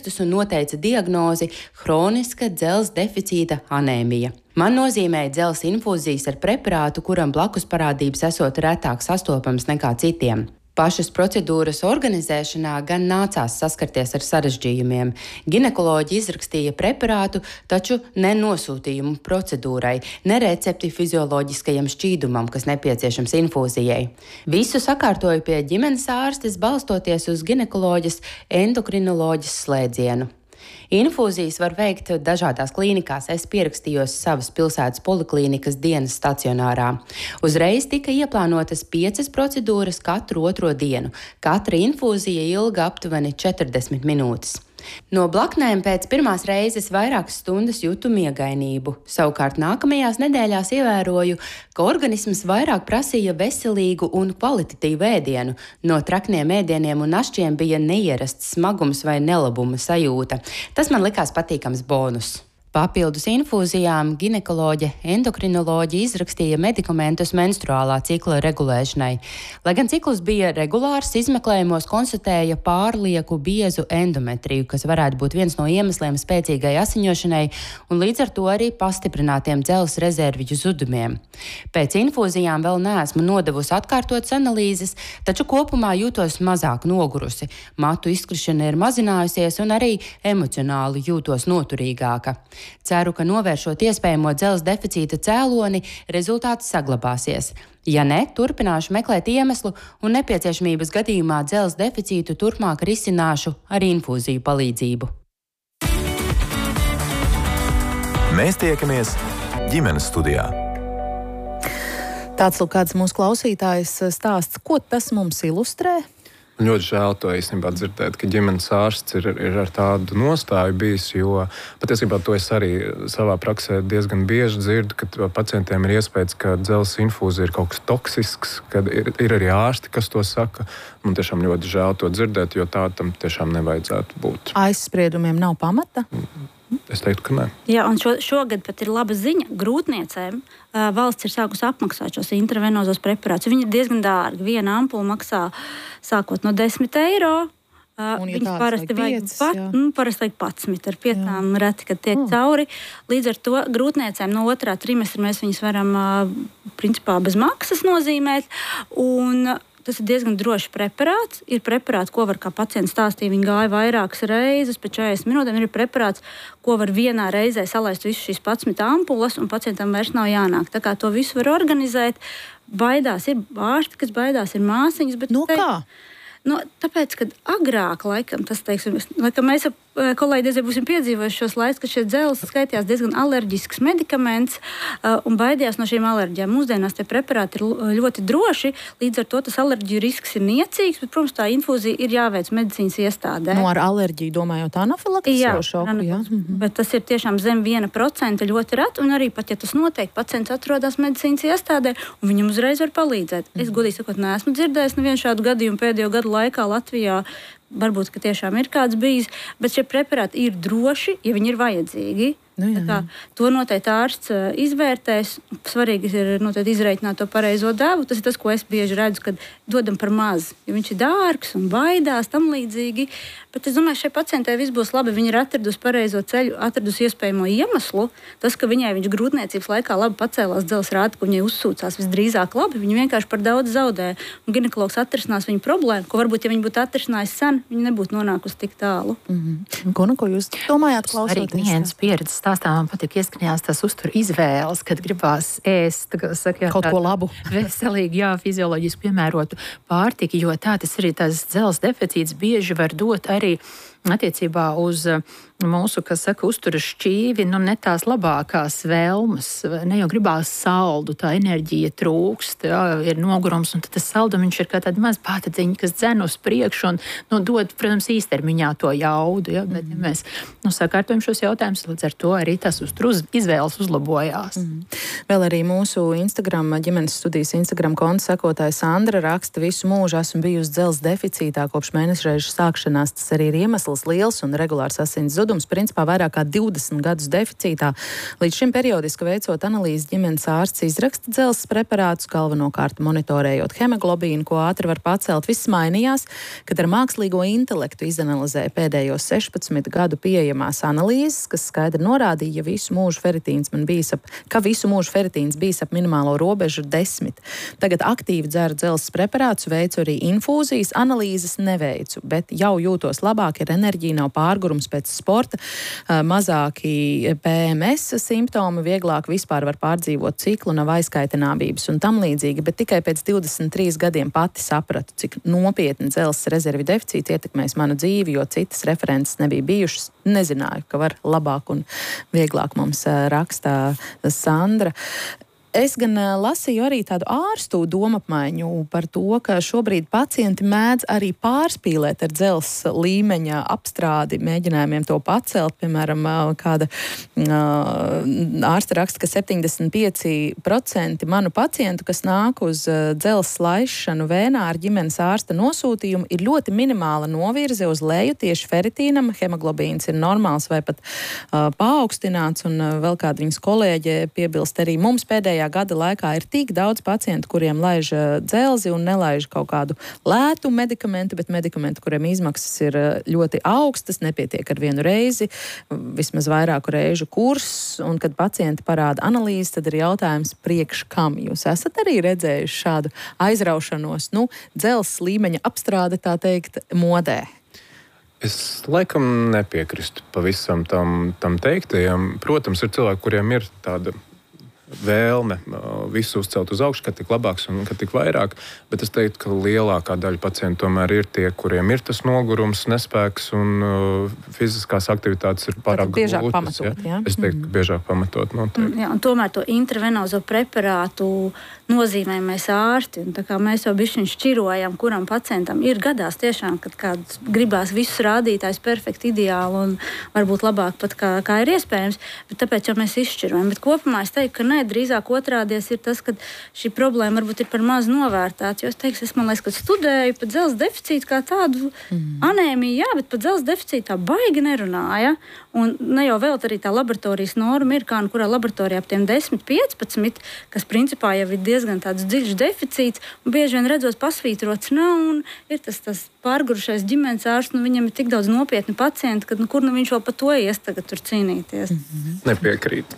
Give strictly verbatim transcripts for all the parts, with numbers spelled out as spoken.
testus un noteica diagnozi – hroniska dzelzs deficīta anēmija. Man nozīmēja dzelzs infūzijas ar preparātu, kuram blakus parādības esot retāk sastopams nekā citiem. Pašas procedūras organizēšanā gan nācās saskarties ar sarežģījumiem. Ginekoloģi izrakstīja preparātu, taču ne nosūtījumu procedūrai, ne recepti fizioloģiskajam šķīdumam, kas nepieciešams infūzijai. Visu sakārtoju pie ģimenes ārstes, balstoties uz ginekoloģijas endokrinoloģijas slēdzienu. Infūzijas var veikt dažādās klīnikās. Es pierakstījos savas pilsētas poliklīnikas dienas stacionārā. Uzreiz tika ieplānotas piecas procedūras katru otro dienu. Katra infūzija ilga aptuveni četrdesmit minūtes. No blaknēm pēc pirmās reizes vairākas stundas jūtu miegainību. Savukārt nākamajās nedēļās ievēroju, ka organisms vairāk prasīja veselīgu un kvalitatīvu ēdienu. No trakniem ēdieniem un našķiem bija neierasts smagums vai nelabuma sajūta. Tas man likās patīkams bonus. Papildus infūzijām ginekoloģe endokrinoloģi izrakstīja medikamentus menstruālā cikla regulēšanai. Lai gan cikls bija regulārs, izmeklējumos konstatēja pārlieku biezu endometriju, kas varētu būt viens no iemesliem spēcīgai asiņošanai un līdz ar to arī pastiprinātiem dzelzs rezervju zudumiem. Pēc infūzijām vēl neesmu nodevusi atkārtotas analīzes, taču kopumā jūtos mazāk nogurusi. Matu izkrišana ir mazinājusies un arī emocionāli jūtos noturīgāka. Ceru, ka novēršot iespējamo dzelzs deficīta cēloni, rezultāts saglabāsies. Ja ne, turpināšu meklēt iemeslu un nepieciešamības gadījumā dzelzs deficītu turpmāk risināšu ar infūziju palīdzību. Mēs tiekamies ģimenes studijā. Tāds lūk kāds mūsu klausītājs stāsts, ko tas mums ilustrē? Ļoti žēl to īstenībā dzirdēt, ka ģimenes ārsts ir, ir ar tādu nostāju bijis, jo patiesībā to es arī savā praksē diezgan bieži dzirdu, ka pacientiem ir iespējas, ka dzelzs infūzija ir kaut kas toksisks, kad ir, ir arī ārsti, kas to saka. Man tiešām ļoti žēl to dzirdēt, jo tā tam tiešām nevajadzētu būt. Aizspriedumiem nav pamata? Es teiktu, ka nē. Jā, un šo, šogad pat ir laba ziņa. Grūtniecēm uh, valsts ir sākusi apmaksāt šos intravenozos preparātus. Viņi ir diezgan dārgi. Viena ampula maksā sākot no desmit eiro. Uh, Viņas parasti vajag, pat, nu, parasti vajag padsmit, ar piecām jā. Reti, kad tiek mm. cauri. Līdz ar to grūtniecēm no otrā trimestra mēs viņus varam uh, principā bez maksas nozīmēt. Un tas ir diezgan drošs preparāts. Ir preparāts, ko var, kā pacients stāstīja, viņi gāja vairākas reizes, pēc četrdesmit minūtēm. Ir preparāts, ko var vienā reizē salaist visu šīs padsmit ampulas, un pacientam vairs nav jānāk. Tā kā to visu var organizēt. Baidās ir ārsti, kas baidās, ir māsiņas. Bet no kā? No, tāpēc, kad agrāk, laikam, tas, teiksim, laikam mēs ap kolēģi diezgan būsim piedzīvojuši šos laikus, ka šie dzelzs skaitījās diezgan alerģisks medikaments uh, un baidījās no šīm alerģijām. Mūsdienās tie preparāti ir ļoti droši, līdz ar to tas alerģiju risks ir niecīgs, bet, protams, tā infūzija ir jāveic medicīnas iestādē. No ar alerģiju domājot anafilakses jā, šoku? Jā, mm-hmm. Bet tas ir tiešām zem viena procenta ļoti reti, un arī pat, ja tas notiek, pacients atrodas medicīnas iestādē, un viņam uzreiz var palīdzēt. Mm-hmm. Es godīgi sakot, neesmu dzirdējis nevienu šādu gadījumu pēdējo gadu laikā Latvijā. Varbūt, ka tiešām ir kāds bijis, bet šie preparāti ir droši, ja viņi ir vajadzīgi. Nu, jā, jā. Tā kā, to noteikti ārsts uh, izvērtēs. Svarīgi ir noteikti izreikināt to pareizo devu. Tas ir tas, ko es bieži redzu, kad dodam par maz. Ja viņš ir dārgs un baidās, tam līdzīgi. Bet es domāju, ka šai pacientei viss būs labi. Viņa ir atradusi pareizo ceļu, atradusi iespējamo iemeslu. Tas, ka viņai viņš grūtniecības laikā labi pacēlās dzelzs, rāda, ka viņai uzsūcās visdrīzāk labi. Viņa vienkārši par daudz zaudē. Un ginekologs atrisinās viņu problēmu, ko varbūt, ja viņa būtu atrisinājis sen, viņa nebūtu nonākusi tik tālu. Mm-hmm. Guna, ko jūs domājāt, klausoties? Arī klients pieredzes stāstā man patīk ieskanījās tās uztur izvēles, kad gribās ēst, kā saka, jā, kaut ko labu. Veselīgi, jā, fizioloģiski piemērotu pārtiku, jo tā tas arī tās dzelzs deficīts bieži var dot arī attiecībā uz mūsu, kas saka, uzturas šķīvi, nu ne tās labākās vēlmes, ne jau gribās saldu, tā enerģija trūkst, jā, ir nogurums, un tad tas saldumiņš ir kā tāda maz pātadziņa, kas dzen uz priekšu un, nu, dod, protams, īstermiņā to jaudu, jā, bet, ja mēs, nu, sakārtojam šos jautājumus, līdz ar to arī tas uzturas izvēles uzlabojās. Mm. Vēl arī mūsu Instagram, ģimenes studijas Instagram konta sekotāja Sandra raksta, visu mūžu esmu bijusi dzelzs deficītā kopš mēnešreižu sākšanās, tas arī ir iemesls, cēlis liels un regulārs asins zudums, principā vairāk kā divdesmit gadus deficītā. Līdz šim periodiski veicot analīzes ģimenes ārsts izraksta dzelzs preparātus, galvenokārt monitorējot hemoglobīnu, ko ātri var pacelt. Viss mainījās, kad ar mākslīgo intelektu izanalizēja pēdējos sešpadsmit gadu pieejamās analīzes, kas skaidri norādīja, ja visu mūžu feritīns man bijis ap, ka visu mūžu feritīns bijis ap minimālo robežu desmit. Tagad aktīvi dzeru dzelzs preparātus, veicu arī infūzijas, analīzes neveicu, bet jau jūtos labāk, ir enerģija, nav pārgurums pēc sporta, mazāki P M S simptomi, vieglāk vispār var pārdzīvot ciklu, nav aizkaitinābības un tam līdzīgi, bet tikai pēc divdesmit trīs gadiem pati sapratu, cik nopietni dzelzs rezervi deficīti ietekmēs manu dzīvi, jo citas references nebija bijušas. Nezināju, ka var labāk un vieglāk, mums rakstā Sandra. Es gan lasīju arī tādu ārstu domapmaiņu par to, ka šobrīd pacienti mēdz arī pārspīlēt ar dzelzs līmeņa apstrādi, mēģinājumiem to pacelt. Piemēram, kāda ārsta raksta, ka septiņdesmit pieci procenti manu pacientu, kas nāk uz dzelzs laišanu vēnā ar ģimenes ārsta nosūtījumu, ir ļoti minimāla novirze uz leju tieši feritīnam. Hemoglobīns ir normāls vai pat uh, paaugstināts, un uh, vēl kāda viņas kolēģe piebilst arī mums pēdējā gada laikā ir tik daudz pacientu, kuriem laiž dzelzi un nelaiž kaut kādu lētu medikamentu, bet medikamentu, kuriem izmaksas ir ļoti augstas, nepietiek ar vienu reizi, vismaz vairāku reižu kurs, un kad pacienti parāda analīzes, tad ir jautājums priekš kam. Jūs esat arī redzējuši šādu aizraušanos, nu, dzelzs līmeņa apstrāde, tā teikt, modē? Es laikam nepiekrīstu pavisam tam, tam teiktajam. Protams, ir cilvēki, kuriem ir tāda vēlme visu uzcelt uz augšu, ka tik labāks un ka tik vairāk, bet es teiktu, ka lielākā daļa pacientu tomēr ir tie, kuriem ir tas nogurums, nespēks un uh, fiziskās aktivitātes ir pārāk biežāk grūtas. Pamatot, ja? Es teiktu, ka biežāk pamatot noteikti. Jā, un tomēr to intravenozo preparātu nozīmē mēs ārsti, un tā kā mēs jau bišķiņ šķirojam, kuram pacientam ir gadās tiešām, kad kāds gribās visus rādītājus perfekti ideāli un varbūt labāk pat kā, kā ir iespējams, bet tāpēc jau mēs izšķirojam. Bet kopumā es teiktu, ka ne, drīzāk otrādies ir tas, ka šī problēma varbūt ir par maz novērtēta. Jo es teiktu, es man liekas, ka studēju par dzelzs deficītu kā tādu mm. anēmiju, jā, bet par dzelzs deficītu tā baigi nerunāja. Un ne jau vēl arī tā laboratorijas norma ir, kā nu kurā laboratorijā ap tiem desmit, piecpadsmit, kas principā jau ir diezgan tāds dziļš deficīts, un bieži vien redzot pasvītrots nav, un ir tas, tas pārgurušais ģimenes ārsts, nu viņam ir tik daudz nopietni pacienti, ka nu kur nu viņš vēl par to ies tagad tur cīnīties. Mm-hmm. Nepiekrīt.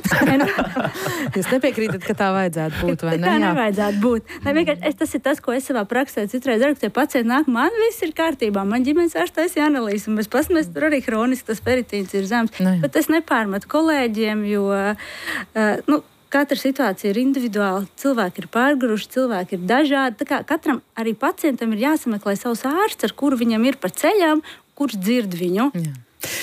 Jūs nepiekrītat, ka tā vajadzētu būt, vai ne? Tā nevajadzētu būt. Ne, vienkārši tas ir tas, ko es savā praksē citreiz daru, ka tie pacienti nāk, man viss ir kārtībā, man ģimenes ārsts taisīja analīzes, un mēs pasmēs tur arī hroniski tas feritīns ir zems. Ne. Bet es nepārmetu kolēģiem, jo uh, nu, katra situācija ir individuāla, cilvēki ir pārguruši, cilvēki ir dažādi. Tā kā katram arī pacientam ir jāsameklē savs ārsts, ar kuru viņam ir pa ceļām, kurš dzird viņu. Jā.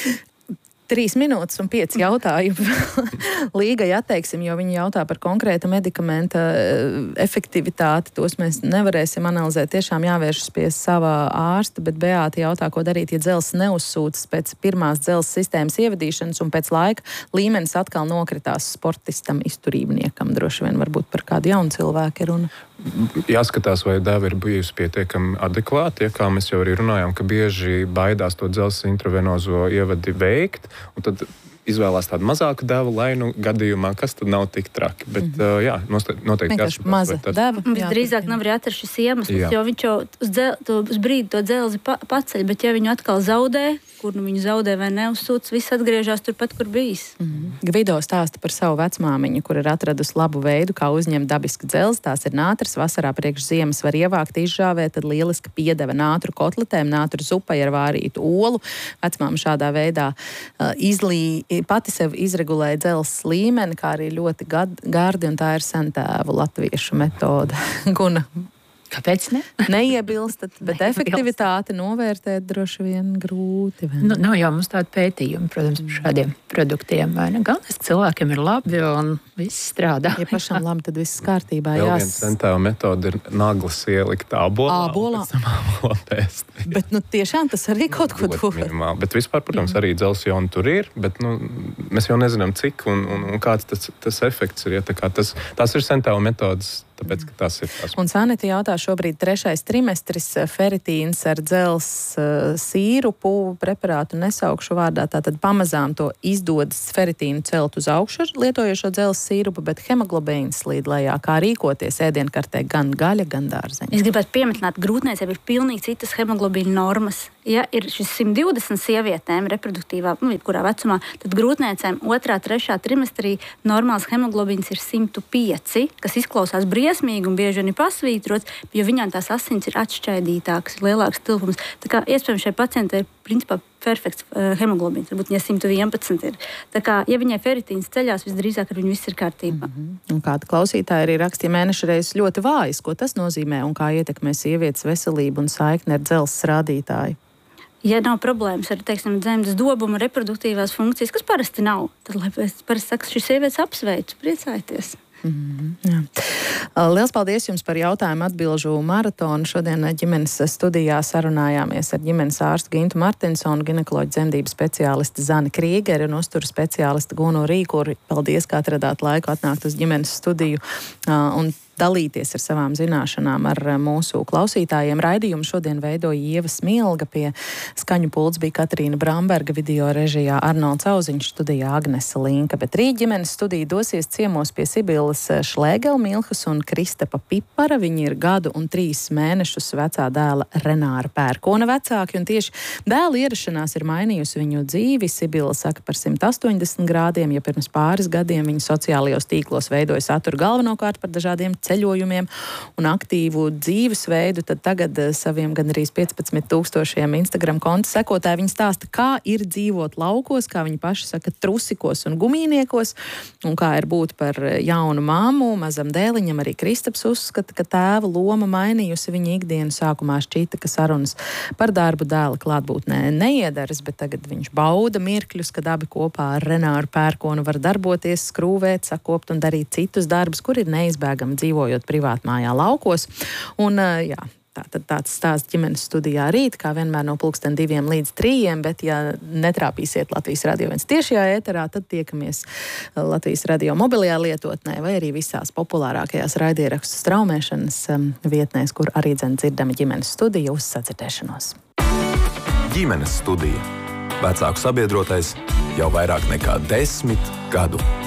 Trīs minūtes un pieci jautājumi Līgai atteiksim, jo viņi jautā par konkrēta medikamenta efektivitāti. Tos mēs nevarēsim analizēt. Tiešām jāvēršas pie savā ārsta, bet Beāta jautā, ko darīt, ja dzelzs neuzsūcas pēc pirmās dzelzs sistēmas ievadīšanas un pēc laika līmenis atkal nokritās sportistam, izturībniekam. Droši vien varbūt par kādu jaunu cilvēku ir runa. Jāskatās, vai deva ir bijusi pietiekami adekvāti, ja, kā mēs jau arī runājām, ka bieži baidās to dzelzs intravenozo ievadi veikt, un tad izvēlās tādu mazāku devu, lai nu gadījumā, kas tad nav tik traki. Bet, mm -hmm. uh, jā, noteikti jāskatās, maza tad... deva. Visdrīzāk nav arī atrast šis iemesls, jo viņš jau uz, dzel, to, uz brīdi to dzelzi pa, paceļ, bet ja viņu atkal zaudē, kur nu viņu zaudē vai neuzsūc, viss atgriežas turpat, kur bijis. Mm -hmm. Gvido stāsta par savu vecmāmiņu, kur ir atradusi labu veidu, kā uzņemt dabisku dzelzi. Tās ir nātras, vasarā priekš ziemas var ievākt, izžāvēt, tad lieliski piedeva nātru kotletēm, nātru zupai ar vārītu olu. Vecmāma šādā veidā uh, izlī, pati sev izregulēja dzelzs līmeni, kā arī ļoti gad, gardi, un tā ir sentēvu latviešu metode. Guna. Kāpēc ne? Neiebilstat, bet efektivitāti novērtēt droši vien grūti. Nu, nav jau mums tāda pētījuma, protams, par šādiem produktiem. Galvenais, ka cilvēkiem ir labi un viss strādā. Ja pašam labi, tad viss kārtībā. Vēl viens centāva metode ir naglas ielikt ābolā. Ābolā? Ābolā pēst. Bet nu, tiešām tas arī kaut ko dod. Bet vispār, protams, arī dzelzs jauni tur ir, bet nu, mēs jau nezinām, cik un, un, un kāds tas, tas efekts ir. Ja, tā kā tas, tās ir centāva metodas Tāpēc, ka tas ir tas. Un Sanita jautā šobrīd trešais trimestris, feritīns ar dzels uh, sīrupu, preparātu nesaukšu vārdā, tātad pamazām to izdodas feritīnu celt uz augšu ar lietojošo dzels sīrupu, bet hemoglobīns slīd lejā. Kā rīkoties ēdienkartē gan gaļa, gan dārzeņi? Es gribētu pieminēt, grūtniecība ir pilnīgi citas hemoglobīna normas. Ja ir šis simt divdesmit sievietēm reproduktīvā, nu, kurā vecumā, tad grūtniecēm otrā, trešā trimestrī normāls hemoglobīns ir simt pieci, kas izklausās briesmīgi un bieži vien ir pasvītrots, jo viņām tās asins ir atšķaidītākas, ir lielāks tilpums. Tā kā iespējams šai pacientei ir principā perfekts uh, hemoglobīns, varbūt ja simt vienpadsmit ir. Tā kā, ja viņai feritīns ceļās, visdrīzāk ar viņu viss ir kārtībā. Mm-hmm. Un kāda klausītāja arī rakstīja mēneša reizes ļoti vājas, ko tas nozīmē un kā ietekmē sievietes veselību un saikni ar dzelzs rādītāju? Ja nav problēmas ar, teiksim, dzemdas dobumu, reproduktīvās funkcijas, kas parasti nav, tad, lai es parasti saku, šīs sievietes apsveicu, priecājieties. Mm-hmm, jā. Liels paldies jums par jautājumu atbilžu maratonu. Šodien ģimenes studijā sarunājāmies ar ģimenes ārstu Gintu Martinsonu, ginekoloģu dzemdību speciālisti Zani Krīgeri un uzturu speciālisti Gunu Rīkuri. Paldies, ka atradāt laiku atnākt uz ģimenes studiju un dalīties ar savām zināšanām ar mūsu klausītājiem. Raidījumu šodien veidoja Ieva Smilga, pie skaņu pults bija Katrīna Bramberga, video režijā Arnolds Auziņš, studijā Agnese Linka. Bet rīt ģimenes studija dosies ciemos pie Sibilas Šlēgelmilhas un Kristapa Pipara. Viņi ir gadu un trīs mēnešus vecā dēla Renāra Pērkona vecāki, un tieši dēla ierašanās ir mainījusi viņu dzīvi. Sibila saka par simt astoņdesmit grādiem, ja pirms pāris gadiem viņa sociālajos tīklos veidoja saturu galvenokārt par dažādiem ceļojumiem un aktīvu dzīvesveidu, tad tagad saviem gandrīz piecpadsmit tūkstošiem Instagram konta sekotāji viņi stāsta, kā ir dzīvot laukos, kā viņi paši saka, trusikos un gumīniekos, un kā ir būt par jaunu māmu, mazam dēliņam. Arī Kristaps uzskata, ka tēva loma mainījusi viņa ikdienu. Sākumā šķita, ka sarunas par darbu dēla klātbūtnē neiedaras, bet tagad viņš bauda mirkļus, kad abi kopā ar Renāru Pērkonu var darboties, skrūvēt, sakopt un darīt citus darbus, kur ir neizbēgami dzīvot dzīvojot privātmājā laukos. Un, jā, tā, tad tāds stāsts ģimenes studijā rīt, kā vienmēr no pulksten diviem līdz trījiem, bet ja netrāpīsiet Latvijas Radio viens tiešajā ēterā, tad tiekamies Latvijas Radio mobilajā lietotnē vai arī visās populārākajās raidierakstu straumēšanas vietnēs, kur arī dzen dzirdama ģimenes studija. Uz sadzirdēšanos. Ģimenes studija. Vecāku sabiedrotais jau vairāk nekā desmit gadu.